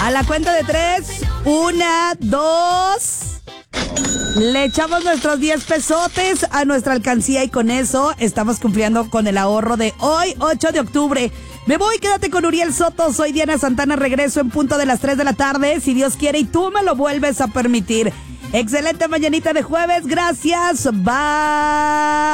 A la cuenta de 3, 1, 2. Le echamos nuestros 10 pesotes a nuestra alcancía y con eso estamos cumpliendo con el ahorro de hoy, 8 de octubre. Me voy, quédate con Uriel Soto. Soy Diana Santana, regreso en punto de las 3 de la tarde, si Dios quiere y tú me lo vuelves a permitir. Excelente mañanita de jueves, gracias, bye.